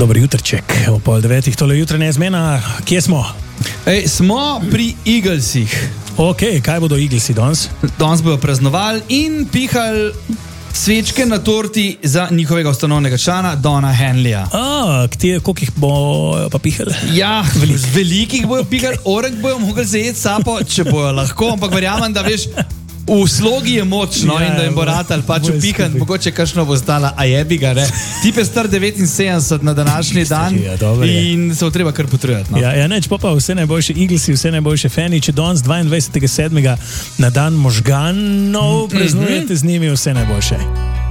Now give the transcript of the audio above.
Dober jutrček, o 8:30, tole jutranja zmena, kje smo? Smo pri Eaglesih. Ok, kaj bodo Eaglesi danes? Danes bodo praznovali in pihali svečke na torti za njihovega ustanovnega člana, Dona Henleya. Koliko jih bo pa pihali? Ja, velikih bojo pihali, orek bojo mogli zajeti sapo, če bojo lahko, ampak verjamem, da veš, v slogi je močno in da jim bo ratal pač upihati, mogoče kakšno bo stala, a jebi ga, ne? Tip je star 79 na današnji dan in se bo treba kar potruditi. No? Ja, neč, pa vse najboljše Eaglesi, vse najboljše fani, če danes 22.7. na dan možganov praznujete z njimi, vse najboljše.